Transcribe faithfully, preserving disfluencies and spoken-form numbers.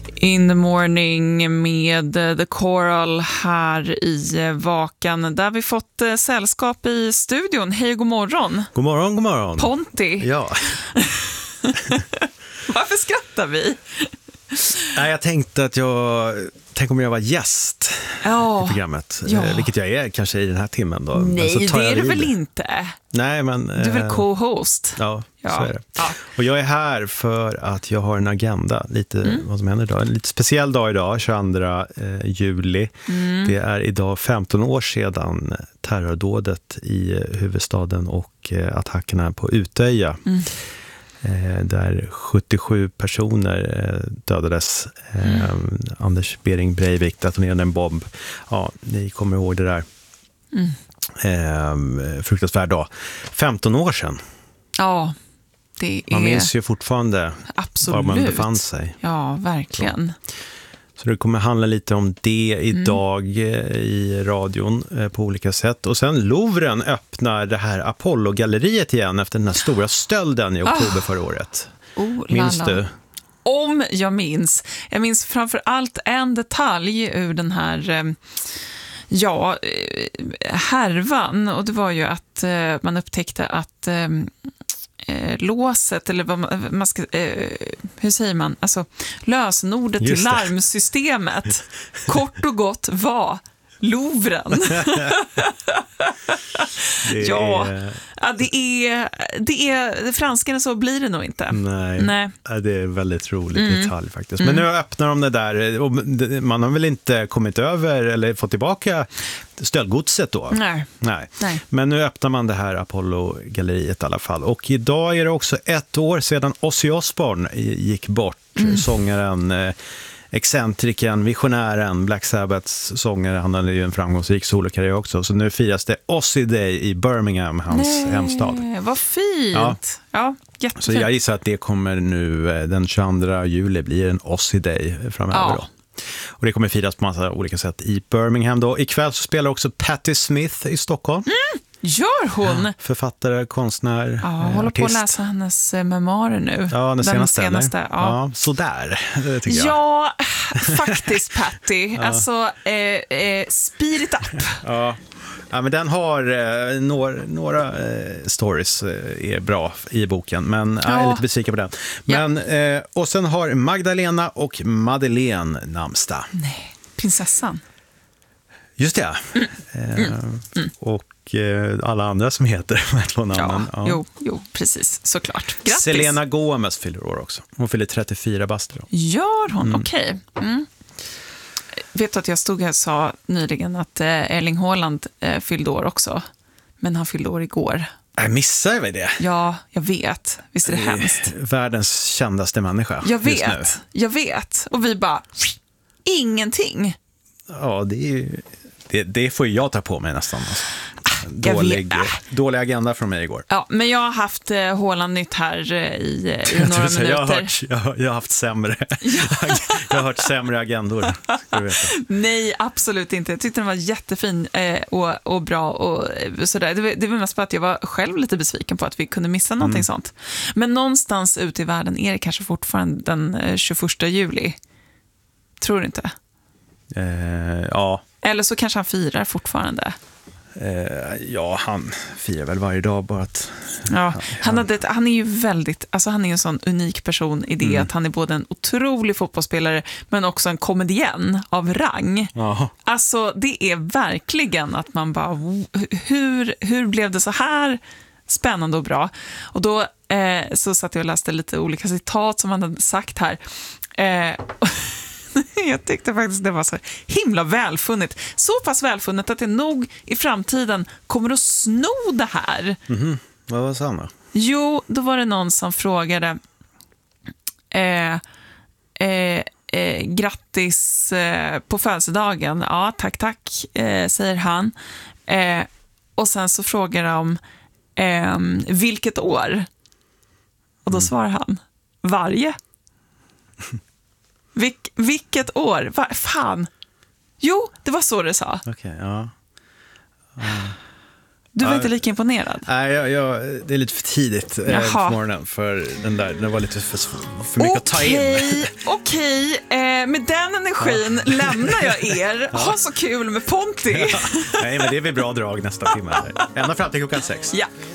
In the morning med The Coral här i Vakan, där vi fått eh, sällskap i studion. Hej, god morgon. God morgon, god morgon. Ponti. Ja. Varför skrattar vi? Nej, jag tänkte att jag... Tänk om jag var gäst ja. i programmet. Ja. Eh, vilket jag är kanske i den här timmen då. Nej, så tar det är jag du väl det. inte? Nej, men... Du är väl co-host? Ja, ja, så är det. Ja. Och jag är här för att jag har en agenda. Lite mm. vad som händer idag. En lite speciell dag idag, tjugoandra juli. Mm. Det är idag femton år sedan terrordådet i huvudstaden och attackerna på Utöja. Mm. Där sjuttiosju personer dödades. Mm. Anders Behring Breivik detonerade en bomb. Ja, ni kommer ihåg det där. Mm. Eh, fruktansvärd dag. femton år sedan. Ja, det är... Man minns ju fortfarande Absolut. var man befann sig. Ja, verkligen. Så, så det kommer handla lite om det idag mm. i radion eh, på olika sätt. Och sen Louvren öppnar det här Apollo-galleriet igen efter den här stora stölden i oktober oh. förra året. Oh, minns lala. du? Om jag minns. Jag minns framför allt en detalj ur den här... Eh, Ja, härvan, och det var ju att eh, man upptäckte att eh, låset, eller vad man, man ska, eh, hur säger man, alltså lösenordet Just till det. larmsystemet kort och gott var Louvren. det ja, är... ja, det är, det är franskarna, så blir det nog inte. Nej, Nej. det är en väldigt rolig Mm. detalj faktiskt. Men Mm. nu öppnar de det där, och man har väl inte kommit över eller fått tillbaka stöldgodset då? Nej. Nej. Nej. Men nu öppnar man det här Apollo-galleriet i alla fall. Och idag är det också ett år sedan Ozzy Osbourne gick bort. Mm. Sångaren, excentriken, visionären, Black Sabbaths sångare. Han hade ju en framgångsrik solokarriär också. Så nu firas det Ozzy Day i Birmingham, hans Nej, hemstad. Vad fint. Ja. Ja, jättefint. Så jag gissar att det kommer nu den tjugoandra juli blir en Ozzy Day framöver ja. då. Och det kommer firas på massa olika sätt i Birmingham då. Ikväll så spelar också Patti Smith i Stockholm. Mm. Gör hon? Ja, författare, konstnär, Ja, eh, håller artist. på att läsa hennes eh, memoarer nu. Ja, den, den senaste. senaste ja. ja. Ja, sådär, det tycker jag. Ja, faktiskt Patti. ja. Alltså, eh, eh, speed it up. Ja. Ja, men den har eh, några, några eh, stories eh, är bra i boken, men ja. jag är lite besviken på den. Men, ja. eh, och sen har Magdalena och Madeleine namnsdag. Nej, prinsessan. Just det. Mm. Eh, mm. Mm. Och eh, alla andra som heter de här två namnen. Ja, ja. Jo, jo, precis, såklart. Grattis. Selena Gomez fyller år också. Hon fyller trettiofyra bast då. Gör hon? Mm. Okej. Okay. Mm. Vet du att jag stod här och sa nyligen att eh, Erling Haaland eh, fyllde år också. Men han fyllde år igår. Jag missar väl det? Ja, jag vet. Visst är det, det är hemskt? Världens kändaste människa. Jag just nu. vet, jag vet. Och vi bara, ingenting. Ja, det, är ju, det, det får ju jag ta på mig nästan. Alltså. Dålig, dålig agenda från mig igår. Ja, men jag har haft eh, Haaland-nytt här eh, i, i några minuter. Jag har, hört, jag, har, jag har haft sämre jag har hört sämre agendor. Nej, absolut inte. Jag tyckte den var jättefin eh, och, och bra och sådär. Det var, det var mest bara att jag var själv lite besviken på att vi kunde missa någonting mm. sånt. Men någonstans ute i världen är det kanske fortfarande den eh, tjugoförsta juli. Tror du inte? Eh, ja. Eller så kanske han firar fortfarande. Eh, ja, han firar väl varje dag bara att... Ja, han, hade ett, han är ju väldigt, alltså han är en sån unik person i det mm. att han är både en otrolig fotbollsspelare men också en komedienn av rang. Aha. Alltså det är verkligen att man bara, hur, hur blev det så här spännande och bra? Och då eh, så satt jag och läste lite olika citat som han hade sagt här. Eh, Jag tyckte faktiskt det var så himla välfunnet. Så pass välfunnet att det nog i framtiden kommer att sno det här. Mm-hmm. Vad var samma? Jo, då var det någon som frågade eh, eh, eh, grattis eh, på födelsedagen. Ja, tack, tack, eh, säger han. Eh, och sen så frågar de eh, vilket år? Och då mm. svarar han varje. Vilk, vilket år? Va, fan. Jo, det var så det sa. Okej, okay, ja. ja. Du var Ja. inte lika imponerad? Nej, jag, jag, det är lite för tidigt eh, Jaha. på morgonen för den där. Den var lite för, för mycket att ta in. Okej, okej. Eh, med den energin lämnar jag er. Ha så kul med Ponti. Nej, men det är väl bra drag nästa timme. Ända fram till klockan sex. Ja.